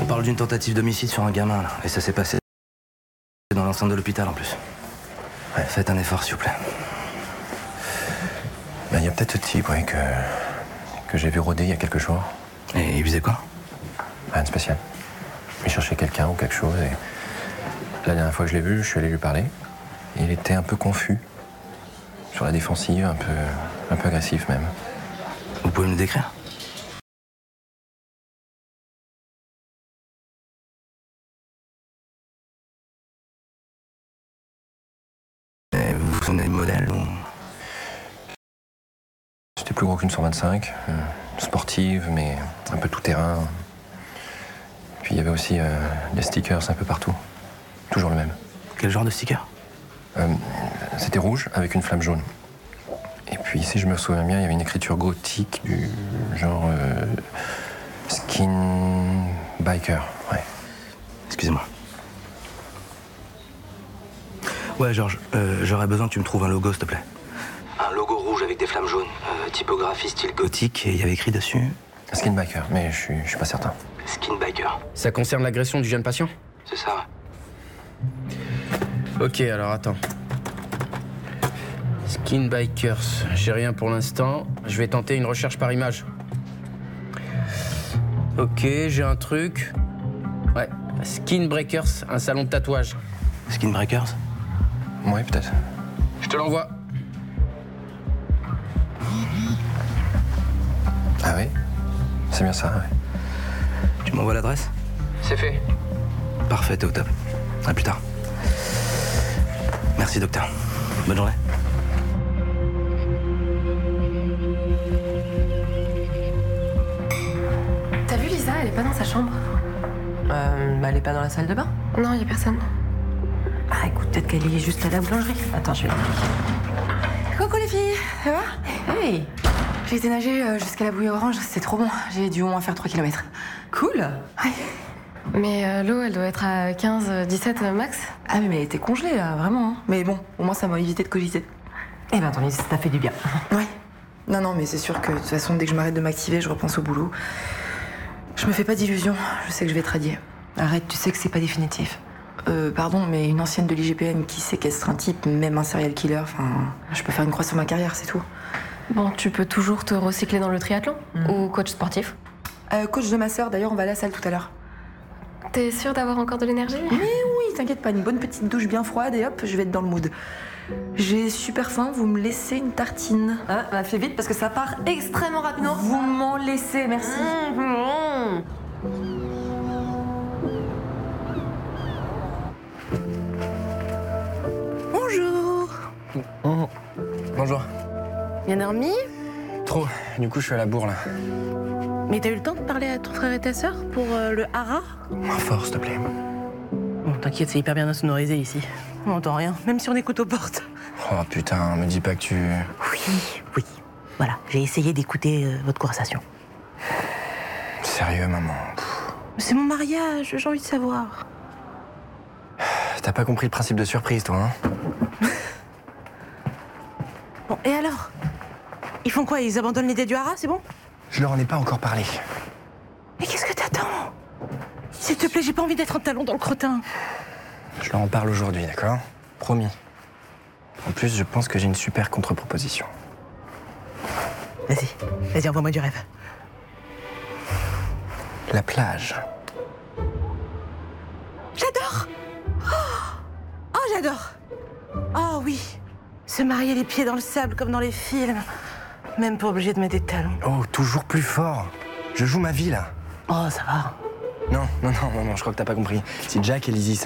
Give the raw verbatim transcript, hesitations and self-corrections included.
On parle d'une tentative d'homicide sur un gamin, là. Et ça s'est passé dans l'enceinte de l'hôpital, en plus. Ouais, faites un effort, s'il vous plaît. Ben, il y a peut-être ce type, ouais, que... que j'ai vu rôder il y a quelques jours. Et il faisait quoi? Rien de spécial. Il cherchait quelqu'un ou quelque chose et... La dernière fois que je l'ai vu, je suis allé lui parler. Il était un peu confus. Sur la défensive, un peu... un peu agressif, même. Vous pouvez me le décrire? Et vous vous souvenez du modèle ou... C'était plus gros qu'une cent vingt-cinq, euh, sportive, mais un peu tout terrain. Puis il y avait aussi euh, des stickers un peu partout. Toujours le même. Quel genre de sticker? Euh, C'était rouge avec une flamme jaune. Et puis, si je me souviens bien, il y avait une écriture gothique du genre euh, skin biker, ouais. Excusez-moi. Ouais, Georges, euh, j'aurais besoin que tu me trouves un logo, s'il te plaît. Un logo rouge avec des flammes jaunes, euh, typographie style gothique, et il y avait écrit dessus... Skin biker, mais je suis, je suis pas certain. Skin biker. Ça concerne l'agression du jeune patient? C'est ça. Ok, alors attends. Skin Bikers, j'ai rien pour l'instant. Je vais tenter une recherche par image. Ok, j'ai un truc. Ouais, Skin Breakers, un salon de tatouage. Skin Breakers? Ouais, peut-être. Je te l'envoie. Ah oui? C'est bien ça, ouais. Tu m'envoies l'adresse? C'est fait. Parfait, t'es au top. À plus tard. Merci, docteur. Bonne journée. T'as vu Lisa, elle est pas dans sa chambre. Euh, bah, elle est pas dans la salle de bain? Non, y a personne. Ah, écoute, peut-être qu'elle est juste à la boulangerie. Attends, je vais vérifier. Coucou les filles, ça va? Hey! J'ai été nager euh, jusqu'à la bouée orange, c'était trop bon. J'ai dû au moins faire trois kilomètres. Cool! Ouais. Mais euh, l'eau, elle doit être à quinze, dix-sept max. Ah, mais elle était congelée, là, vraiment. Hein. Mais bon, au moins, ça m'a évité de cogiter. Eh ben, tant mieux, ça t'a fait du bien. Ouais. Non, non, mais c'est sûr que de toute façon, dès que je m'arrête de m'activer, je repense au boulot. Je me fais pas d'illusions, je sais que je vais être radiée. Arrête, tu sais que c'est pas définitif. Euh, pardon, mais une ancienne de l'I G P N qui séquestre un type, même un serial killer, enfin, je peux faire une croix sur ma carrière, c'est tout. Bon, tu peux toujours te recycler dans le triathlon mmh. ou coach sportif. Euh, coach de ma sœur, d'ailleurs, on va à la salle tout à l'heure. T'es sûre d'avoir encore de l'énergie? Mais oui, t'inquiète pas, une bonne petite douche bien froide et hop, je vais être dans le mood. J'ai super faim, vous me laissez une tartine. Ah, bah, fais vite parce que ça part extrêmement rapidement. Vous m'en laissez, merci. Mmh, mmh. Bonjour. Oh. Bonjour. Bien dormi? Trop. Du coup, je suis à la bourre, là. Mais t'as eu le temps de parler à ton frère et ta sœur pour euh, le hara? Moins fort, s'il te plaît. Bon, t'inquiète, c'est hyper bien insonorisé ici. On n'entend rien, même si on écoute aux portes. Oh putain, me dis pas que tu... Oui, oui. Voilà, j'ai essayé d'écouter euh, votre conversation. Sérieux, maman. C'est mon mariage, j'ai envie de savoir. T'as pas compris le principe de surprise, toi, hein? Bon, et alors? Ils font quoi? Ils abandonnent l'idée du hara, c'est bon? Je leur en ai pas encore parlé. Mais qu'est-ce que t'attends? S'il te plaît, j'ai pas envie d'être un talon dans le crottin. Je leur en parle aujourd'hui, d'accord? Promis. En plus, je pense que j'ai une super contre-proposition. Vas-y, vas-y, envoie-moi du rêve. La plage. J'adore! Oh, oh j'adore! Oh oui! Se marier les pieds dans le sable comme dans les films. Même pas obligé de mettre des talons. Oh, toujours plus fort. Je joue ma vie, là. Oh, ça va. Non, non, non, non, non, je crois que t'as pas compris. Si Jack et Lizzie